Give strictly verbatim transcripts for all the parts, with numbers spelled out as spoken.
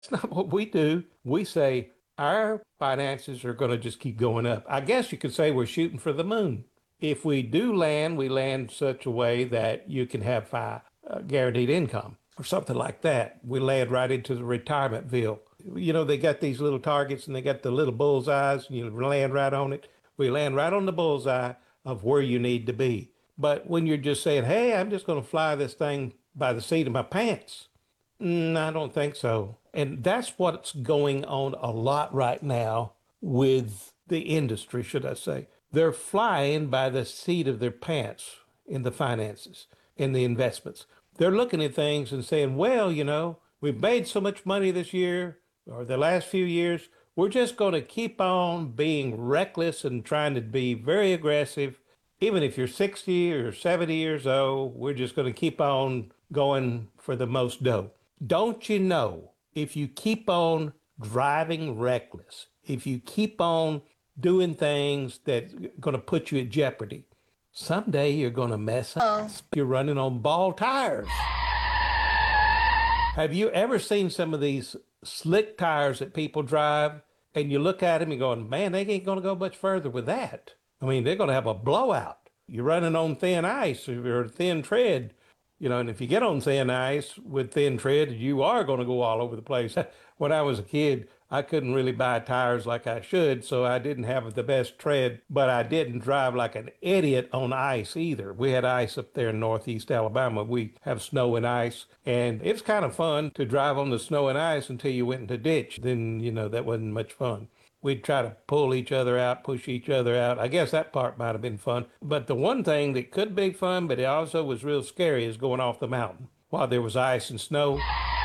It's not what we do. We say our finances are going to just keep going up. I guess you could say we're shooting for the moon. If we do land, we land such a way that you can have fi- uh, guaranteed income or something like that. We land right into the retirementville. You know, they got these little targets and they got the little bullseyes, and you land right on it. We land right on the bullseye of where you need to be. But when you're just saying, hey, I'm just going to fly this thing by the seat of my pants, mm, I don't think so. And that's what's going on a lot right now with the industry, should I say. They're flying by the seat of their pants in the finances, in the investments. They're looking at things and saying, well, you know, we've made so much money this year or the last few years. We're just going to keep on being reckless and trying to be very aggressive. Even if you're sixty or seventy years old, we're just going to keep on going for the most dough. Don't you know, if you keep on driving reckless, if you keep on doing things that are going to put you at jeopardy, someday you're going to mess up. Oh, You're running on bald tires. Have you ever seen some of these slick tires that people drive and you look at them and going, man, they ain't going to go much further with that. I mean, they're going to have a blowout. You're running on thin ice or thin tread, you know, and if you get on thin ice with thin tread, you are going to go all over the place. When I was a kid, I couldn't really buy tires like I should, so I didn't have the best tread, but I didn't drive like an idiot on ice either. We had ice up there in northeast Alabama. We have snow and ice, and it's kind of fun to drive on the snow and ice until you went into ditch. Then, you know, that wasn't much fun. We'd try to pull each other out, push each other out. I guess that part might have been fun. But the one thing that could be fun, but it also was real scary, is going off the mountain while there was ice and snow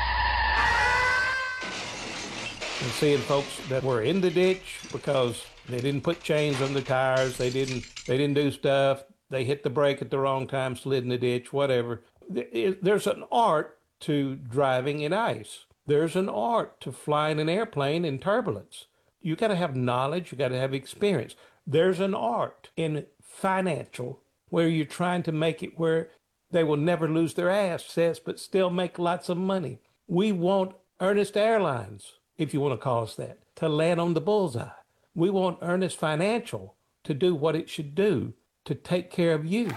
and seeing folks that were in the ditch because they didn't put chains on the tires. They didn't, they didn't do stuff. They hit the brake at the wrong time, slid in the ditch, whatever. There's an art to driving in ice. There's an art to flying an airplane in turbulence. You got to have knowledge. You got to have experience. There's an art in financial where you're trying to make it where they will never lose their assets, but still make lots of money. We want Ernest Airlines, if you want to call us that, to land on the bullseye. We want Ernest Financial to do what it should do to take care of you.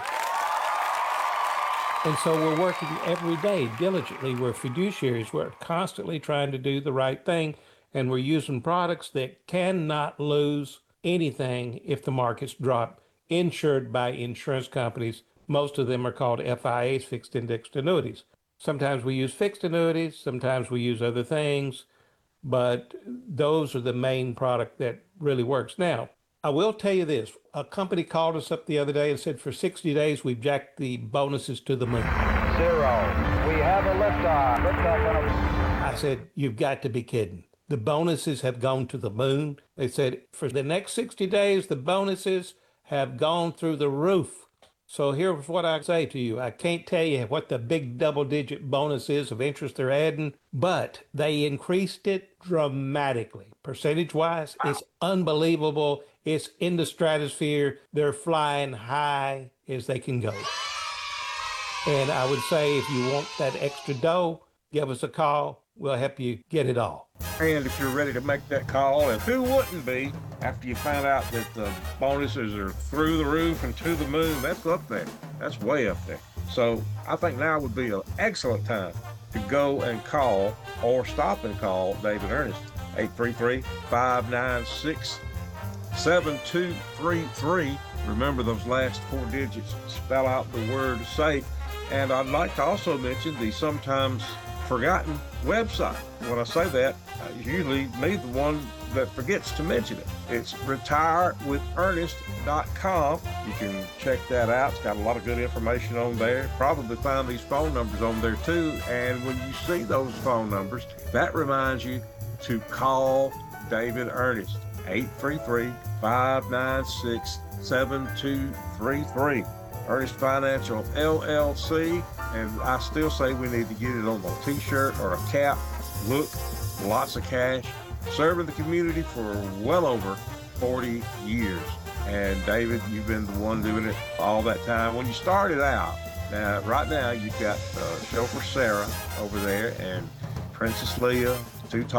And so we're working every day diligently. We're fiduciaries. We're constantly trying to do the right thing. And we're using products that cannot lose anything if the markets drop, insured by insurance companies. Most of them are called F I As, fixed indexed annuities. Sometimes we use fixed annuities, sometimes we use other things, but those are the main product that really works. Now, I will tell you this. A company called us up the other day and said for sixty days we've jacked the bonuses to the moon. Zero. We have a liftoff. Liftoff on a... I said, you've got to be kidding. The bonuses have gone to the moon. They said for the next sixty days, the bonuses have gone through the roof. So here's what I say to you. I can't tell you what the big double-digit bonus is of interest they're adding, but they increased it dramatically. Percentage-wise, it's unbelievable. It's in the stratosphere. They're flying high as they can go. And I would say if you want that extra dough, give us a call. We'll help you get it all. And if you're ready to make that call, and who wouldn't be after you find out that the bonuses are through the roof and to the moon, that's up there. That's way up there. So I think now would be an excellent time to go and call or stop and call David Ernest. eight three three, five nine six, seven two three three. Remember those last four digits spell out the word safe. And I'd like to also mention the sometimes forgotten website. When I say that, it's usually me, the one that forgets to mention it. It's retire with ernest dot com. You can check that out. It's got a lot of good information on there. Probably find these phone numbers on there too. And when you see those phone numbers, that reminds you to call David Ernest. eight three three, five nine six, seven two three three. Ernest Financial L L C, and I still say we need to get it on a t-shirt or a cap. Look, lots of cash, serving the community for well over forty years. And David, you've been the one doing it all that time. When you started out, now right now you've got uh, chauffeur Sarah over there and Princess Leah, too tall.